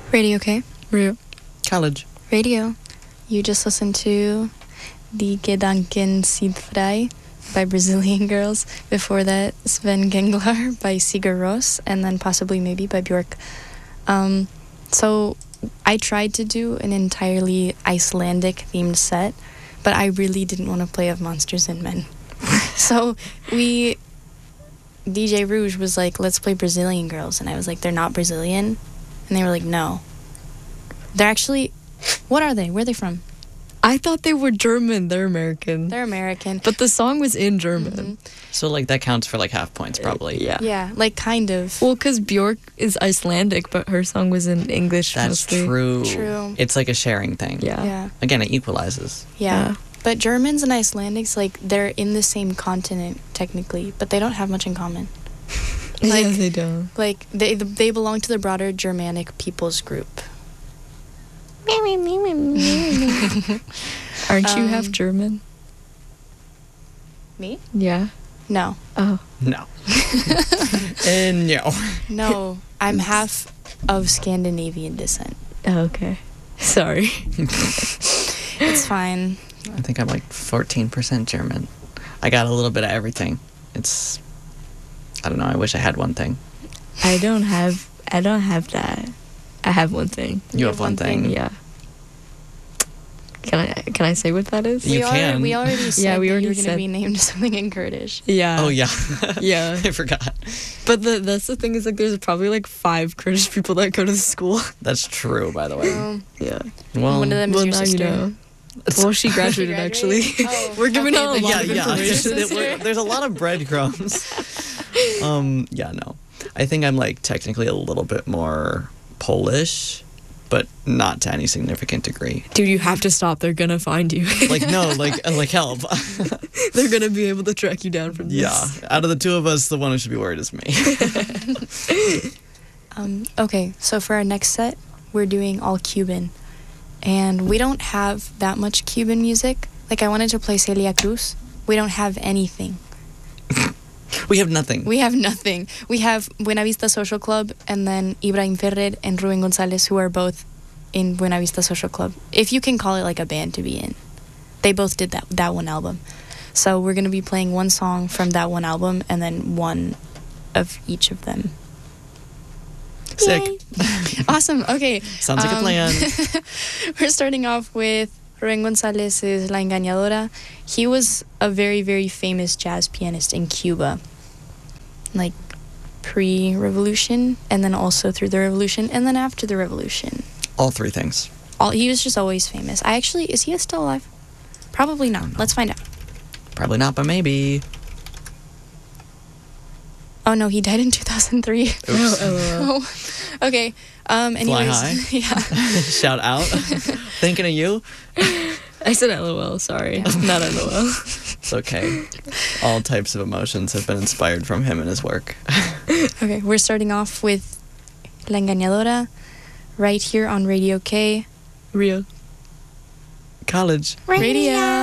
Radio K. Real. College. Radio. You just listened to Die Gedanken sind frei by Brazilian Girls. Before that, Sven Genglar by Sigur Rós, and then possibly maybe by Björk. So I tried to do an entirely Icelandic themed set, but I really didn't want to play Of Monsters and Men. So DJ Rouge was like, let's play Brazilian Girls. And I was like, they're not Brazilian? And they were like, no. They're actually, what are they? Where are they from? I thought they were German. They're American. They're American. But the song was in German. So, like, that counts for, like, half points, probably. Yeah. Yeah, like kind of. Well, because Björk is Icelandic, but her song was in English That's mostly. true. True. It's like a sharing thing. Yeah. Yeah. Again, it equalizes. Yeah. But Germans and Icelandics, like, they're in the same continent, technically, but they don't have much in common. Like, yeah, they don't. Like, they belong to the broader Germanic peoples group. Aren't you half German? Me? Yeah. No. Oh. No. And no. No, I'm half of Scandinavian descent. Oh, okay. Sorry. It's fine. I think I'm like 14% German. I got a little bit of everything. I don't know, I wish I had one thing. I don't have that. I have one thing. You have one thing. Yeah. Can I say what that is? You can. We already said we that already you were going to said- be named something in Kurdish. Yeah. Oh, yeah. Yeah. I forgot. But that's the thing is, like, there's probably like 5 Kurdish people that go to the school. That's true, by the way. Yeah. Well, one of them is your now sister. you know. Well, she graduated, actually. Oh, We're giving okay, out a then lot yeah, of yeah. information. There's a lot of breadcrumbs. Yeah, no. I think I'm like technically a little bit more Polish, but not to any significant degree. Dude, you have to stop. They're gonna find you. Like, no, like help. They're gonna be able to track you down from this. Yeah. Out of the two of us, the one who should be worried is me. Okay, so for our next set, we're doing all Cuban. And we don't have that much Cuban music. Like, I wanted to play Celia Cruz. We don't have anything. We have nothing. We have nothing. We have Buena Vista Social Club and then Ibrahim Ferrer and Rubén González, who are both in Buena Vista Social Club. If you can call it like a band to be in. They both did that one album. So we're going to be playing one song from that one album and then one of each of them. Sick. Yay. Awesome. Okay. Sounds like a plan. We're starting off with Rubén González's La Engañadora. He was a very, very famous jazz pianist in Cuba, like pre-revolution, and then also through the revolution, and then after the revolution. All three things. He was just always famous. Is he still alive? Probably not. Let's find out. Probably not, but maybe. Oh no, he died in 2003. Oops. Oh, okay. Anyways, high. yeah. Shout out. Thinking of you. I said LOL, sorry. Not LOL. It's okay. All types of emotions have been inspired from him and his work. Okay, we're starting off with La Engañadora right here on Radio K. Real. College. Radio.